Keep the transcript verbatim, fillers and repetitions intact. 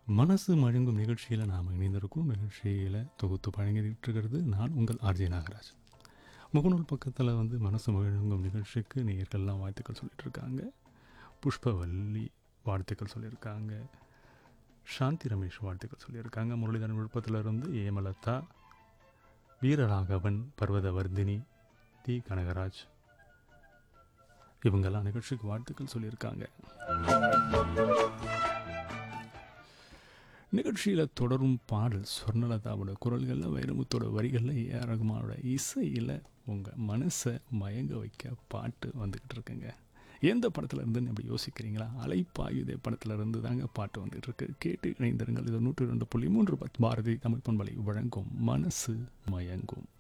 மனசு மழுங்கும் நிகழ்ச்சியில் நாம் இணைந்திருக்கோம். நிகழ்ச்சியில் தொகுத்து வழங்கிட்டு இருக்கிறது நான் உங்கள் ஆர்ஜே நாகராஜ். முகநூல் பக்கத்தில் வந்து மனசு மழுங்கும் நிகழ்ச்சிக்கு நேயர்கள்லாம் வாழ்த்துக்கள் சொல்லிட்டு இருக்காங்க. புஷ்பவல்லி வாழ்த்துக்கள் சொல்லியிருக்காங்க. சாந்தி ரமேஷ் வாழ்த்துக்கள் சொல்லியிருக்காங்க. முரளிதரன் விழுப்பத்திலிருந்து ஏமலதா, வீரராகவன், பர்வதவர்தினி, டி கனகராஜ் இவங்கெல்லாம் நிகழ்ச்சிக்கு வாழ்த்துக்கள் சொல்லியிருக்காங்க. நிகழ்ச்சியில் தொடரும் பாடல் சொர்ணலதாவோட குரல்களில், வைரமுத்தோட வரிகளில், ஏ ஆர் ரகுமானோட இசையில் உங்கள் மனசை மயங்க வைக்க பாட்டு வந்துக்கிட்டு இருக்குங்க. எந்த படத்தில் இருந்துன்னு அப்படி யோசிக்கிறீங்களா? அலைப்பாயுதே படத்தில் இருந்து தாங்க பாட்டு வந்துகிட்டு இருக்கு. கேட்டு இணைந்திருங்கள். இது நூற்றி ரெண்டு புள்ளி மூன்று பாரதி தமிழ் பண்பலை வழங்கும் மனசு மயங்கும்.